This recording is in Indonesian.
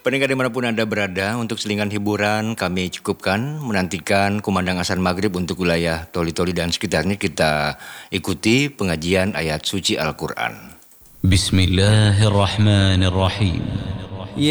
Pendengar dimanapun Anda berada, untuk selingan hiburan kami cukupkan menantikan kumandang azan maghrib untuk wilayah Toli-Toli dan sekitarnya. Kita ikuti pengajian ayat suci Al-Quran. Bismillahirrahmanirrahim.